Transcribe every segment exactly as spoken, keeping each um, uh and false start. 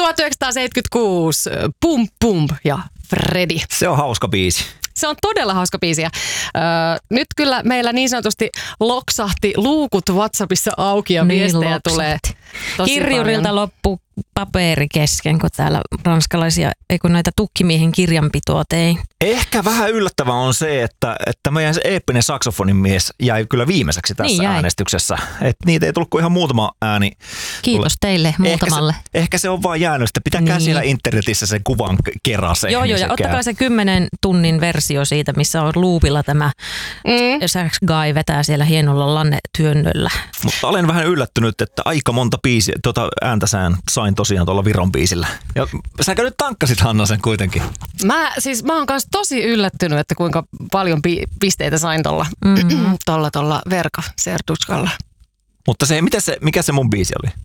tuhatyhdeksänsataaseitsemänkymmentäkuusi, Pum Pum ja Freddy. Se on hauska biisi. Se on todella hauska biisi. Öö, nyt kyllä meillä niin sanotusti loksahti luukut WhatsAppissa auki ja niin viestejä loksahti. tulee tosi Kirjurilta paljon. loppu paperi kesken, kun täällä ranskalaisia, ei kun näitä tukkimiehen kirjanpitoa tein. Ehkä vähän yllättävää on se, että, että meidän se eeppinen saksofonin mies jäi kyllä viimeiseksi tässä Niin jäi. äänestyksessä. Et niitä ei tullut kuin ihan muutama ääni. Kiitos teille muutamalle. Ehkä se, ehkä se on vaan jäänyt, että pitäkää Niin. siellä internetissä sen kuvan kerase. Joo, joo, niin ja se ottakaa käy. se kymmenen tunnin versio siitä, missä on loopilla tämä Mm. Sax Guy vetää siellä hienolla lannetyönnöllä. Mutta olen vähän yllättynyt, että aika monta biisiä, tuota ääntä sään sain tosiaan tuolla Viron biisillä. Ja säkö nyt tankkasit, Hanna, sen kuitenkin? Mä, siis, mä oon kanssa tosi yllättynyt, että kuinka paljon pi- pisteitä sain tuolla Mm-hmm. tolla, tolla Verka Serduskalla. Mutta se, mitä se, mikä se mun biisi oli?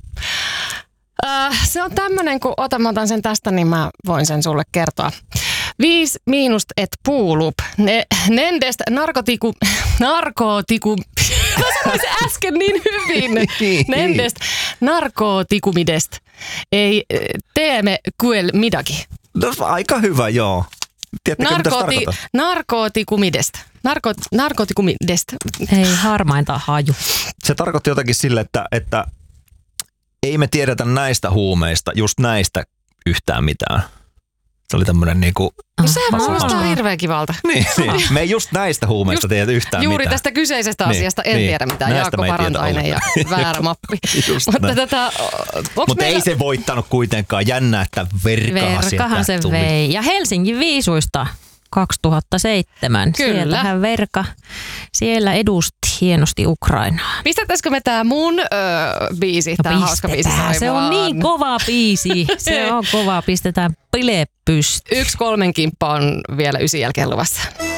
Äh, se on tämmönen, kun otan, mä otan sen tästä, niin mä voin sen sulle kertoa. Viisi miinust et puulup. Ne, nendest narkotiku... Narkotiku... Mä sanoin se äsken niin hyvin. Nendest narkotikumidest. Ei eh, teemme kuel midagi. No, aika hyvä, joo. Tiedättekö, mitä se Narkoti, tarkoittaa? narkotikumidest. Narko, narkotikumidest. Ei harmainta haju. Se tarkoitti jotakin sille, että, että ei me tiedetä näistä huumeista, just näistä yhtään mitään. Se oli tämmöinen niinku... No sehän Aha. kuulostaa hirveän kivalta. Niin, niin. Me ei just näistä huumeista Just tiedä yhtään Juuri mitään. tästä kyseisestä Niin, asiasta en niin. tiedä mitään. Näistä Jaakko me ei tiedä Parantainen ja ollenkaan. väärä mappi. Just Mutta näin. tätä, Mutta meillä... ei se voittanut kuitenkaan. Jännä, että Verkahan Verkahan sieltä se tuli. vei. Ja Helsingin viisuista kaksituhattaseitsemän. Kyllä. Sieltähän Verka siellä edusti hienosti Ukrainaa. Pistettäisikö me tää mun öö, biisi, tää hauska biisi? Pistetään. Se on niin kova biisi. Se on kova. Pistetään bile pystyyn. Yksi kolmen kimppa on vielä ysin jälkeen luvassa.